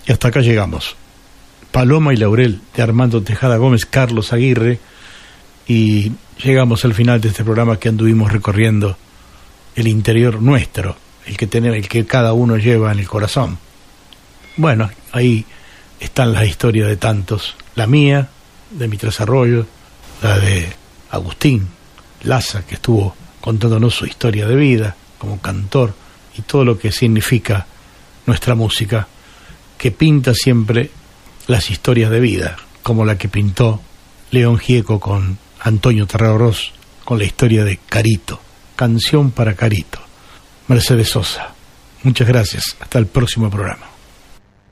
Y hasta acá llegamos. Paloma y Laurel, de Armando Tejada Gómez, Carlos Aguirre, y llegamos al final de este programa que anduvimos recorriendo el interior nuestro, el que cada uno lleva en el corazón. Bueno, ahí están las historias de tantos, la mía, de mi Tres Arroyos, la de Agustín Laza, que estuvo contándonos su historia de vida como cantor y todo lo que significa nuestra música, que pinta siempre las historias de vida, como la que pintó León Gieco con Antonio Tarragorros, con la historia de Carito, Canción para Carito. Mercedes Sosa, muchas gracias, hasta el próximo programa.